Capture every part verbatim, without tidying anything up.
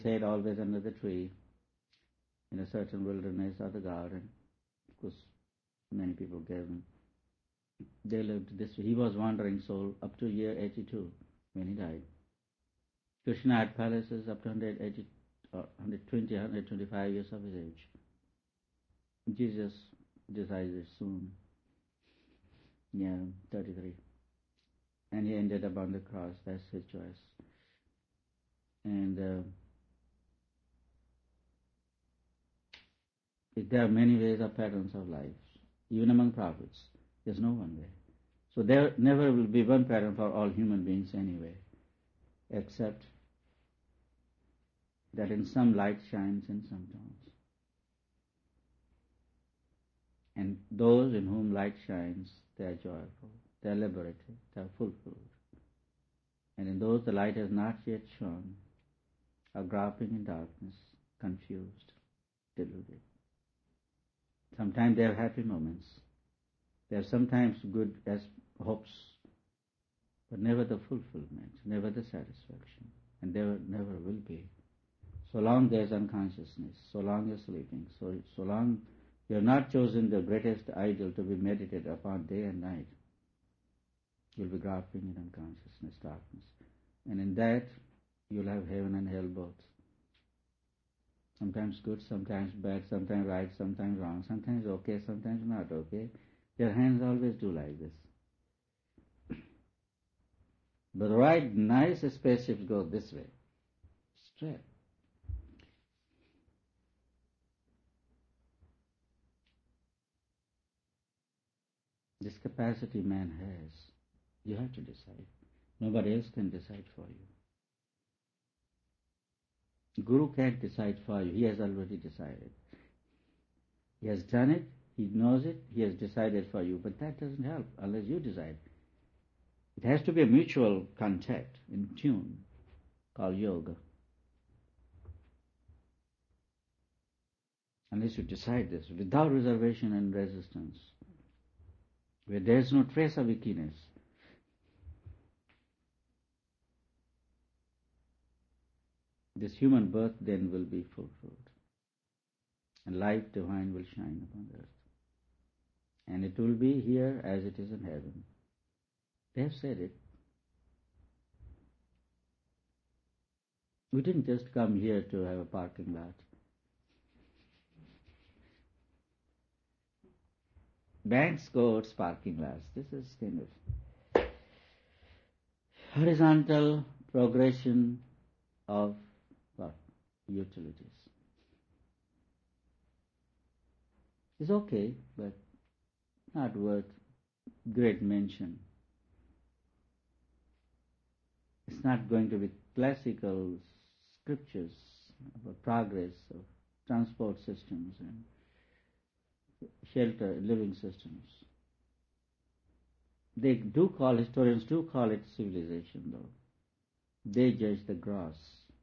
stayed always under the tree in a certain wilderness or the garden. Of course, many people gave him. They lived this way. He was wandering soul up to year eighty-two when he died. Krishna had palaces up to one hundred eighty, or one hundred twenty, one hundred twenty-five years of his age. Jesus decided soon. Yeah, thirty-three. And he ended up on the cross. That's his choice. And uh, there are many ways or patterns of life. Even among prophets, there's no one way. So there never will be one pattern for all human beings anyway, except that in some light shines in some tones. And those in whom light shines, they are joyful, they are liberated, they are fulfilled. And in those the light has not yet shone, are groping in darkness, confused, deluded. Sometimes they have happy moments. They have sometimes good as hopes, but never the fulfillment, never the satisfaction, and there never will be. So long there is unconsciousness, so long you are sleeping, so, so long you have not chosen the greatest ideal to be meditated upon day and night, you will be groping in unconsciousness, darkness. And in that, you will have heaven and hell both. Sometimes good, sometimes bad, sometimes right, sometimes wrong, sometimes okay, sometimes not okay. Their hands always do like this. But the right, nice spaceships go this way, straight. This capacity man has, you have to decide. Nobody else can decide for you. Guru can't decide for you. He has already decided. He has done it, he knows it, he has decided for you. But that doesn't help unless you decide. It has to be a mutual contact in tune called yoga. Unless you decide this without reservation and resistance, where there is no trace of ickiness, this human birth then will be fulfilled, and light divine will shine upon the earth. And it will be here as it is in heaven. They have said it. We didn't just come here to have a parking lot. Banks, courts, parking lots. This is kind of horizontal progression of what? Utilities. It's okay, but not worth great mention. It's not going to be classical scriptures about progress of transport systems and shelter, living systems. They do call, historians do call it civilization though. They judge the gross.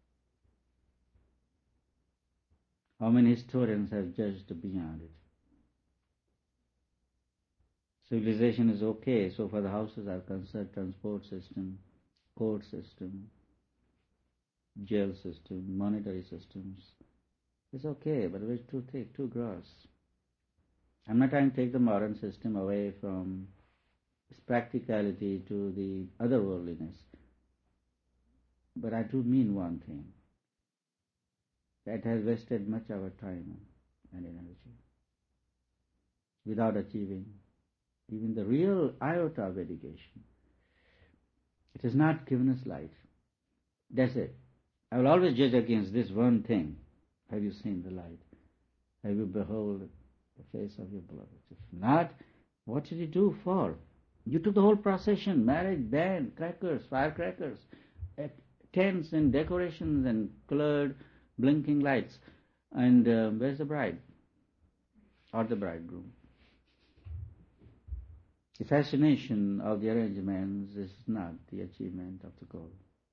How many historians have judged beyond it? Civilization is okay, so far the houses are concerned, transport system, court system, jail system, monetary systems. It's okay, but it's too thick, too gross. I'm not trying to take the modern system away from its practicality to the otherworldliness. But I do mean one thing. That has wasted much of our time and energy without achieving even the real iota of education. It has not given us light. That's it. I will always judge against this one thing. Have you seen the light? Have you beheld the face of your beloved? If not, what did you do for? You took the whole procession, marriage, band, crackers, firecrackers, tents and decorations and colored blinking lights. And uh, where's the bride? Or the bridegroom? The fascination of the arrangements is not the achievement of the goal.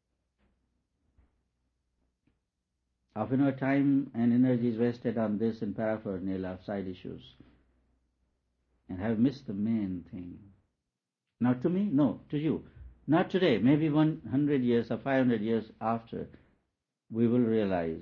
Often our time and energy is wasted on this and paraphernalia of side issues and have missed the main thing. Now to me, no, to you. Not today, maybe one hundred years or five hundred years after, we will realize